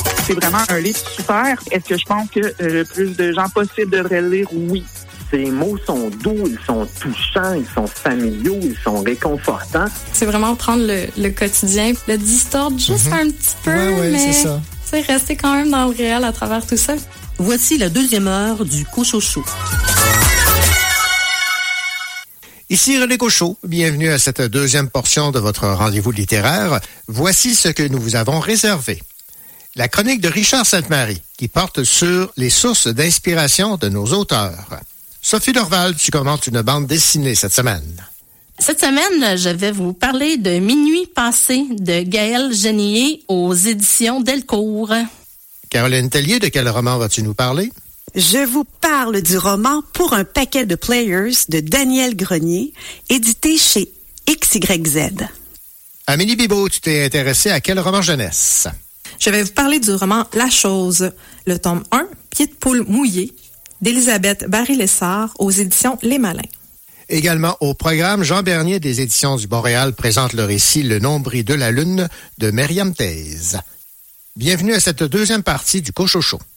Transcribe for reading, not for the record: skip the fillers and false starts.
C'est vraiment un livre super. Est-ce que je pense que le plus de gens possible devraient le lire? Oui. Ces mots sont doux, ils sont touchants, ils sont familiaux, ils sont réconfortants. C'est vraiment prendre le quotidien, le distordre juste un petit peu, mais c'est ça. Rester quand même dans le réel à travers tout ça. Voici la deuxième heure du Cochocho. Ici René Cochot, bienvenue à cette deuxième portion de votre rendez-vous littéraire. Voici ce que nous vous avons réservé. La chronique de Richard Sainte-Marie, qui porte sur les sources d'inspiration de nos auteurs. Sophie Dorval, tu commentes une bande dessinée cette semaine. Cette semaine, je vais vous parler de Minuit passé de Gaël Gennier aux éditions Delcourt. Caroline Tellier, de quel roman vas-tu nous parler? Je vous parle du roman Pour un paquet de players de Daniel Grenier, édité chez XYZ. Amélie Bibeau, tu t'es intéressée à quel roman jeunesse? Je vais vous parler du roman La Chose, le tome 1, Pied de poule mouillé, d'Élisabeth Barry-Lessard aux éditions Les Malins. Également au programme, Jean Bernier des éditions du Boréal présente le récit Le nombril de la lune de Myriam Thèse. Bienvenue à cette deuxième partie du Cochocho.